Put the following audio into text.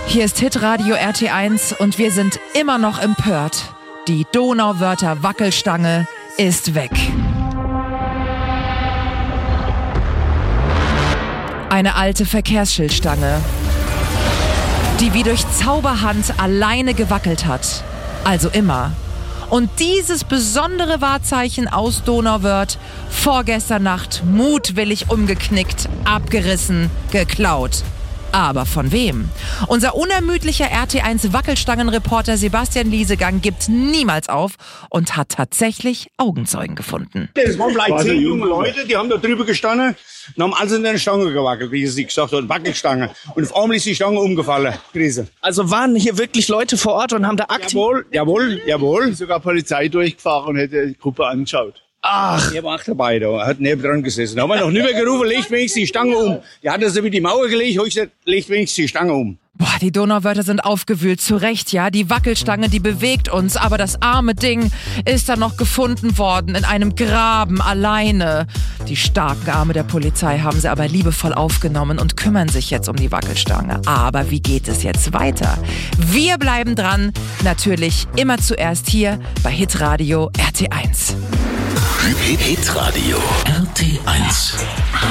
Hier ist Hitradio RT1 und wir sind immer noch empört. Die Donauwörther Wackelstange ist weg. Eine alte Verkehrsschildstange, die wie durch Zauberhand alleine gewackelt hat. Also immer. Und dieses besondere Wahrzeichen aus Donauwörth vorgestern Nacht mutwillig umgeknickt, abgerissen, geklaut. Aber von wem? Unser unermüdlicher RT1 Wackelstangenreporter Sebastian Liesegang gibt niemals auf und hat tatsächlich Augenzeugen gefunden. Das waren vielleicht 10 junge Leute, die haben da drüber gestanden und haben alles in der Stange gewackelt, wie sie gesagt haben, Wackelstange. Und auf einmal ist die Stange umgefallen. Krise. Also waren hier wirklich Leute vor Ort und haben da aktiv... Jawohl. Sogar Polizei durchgefahren und hätte die Gruppe angeschaut. Ach, Der war auch dabei, da hat neben dran gesessen. Da haben wir noch nicht mehr gerufen, legt wenigstens die Stange um. Die hat das über die Mauer gelegt, hab ich gesagt, legt wenigstens die Stange um. Boah, die Donauwörther sind aufgewühlt, zu Recht, ja. Die Wackelstange, die bewegt uns, aber das arme Ding ist dann noch gefunden worden in einem Graben, alleine. Die starken Arme der Polizei haben sie aber liebevoll aufgenommen und kümmern sich jetzt um die Wackelstange. Aber wie geht es jetzt weiter? Wir bleiben dran, natürlich immer zuerst hier bei Hitradio RT1. Hitradio RT1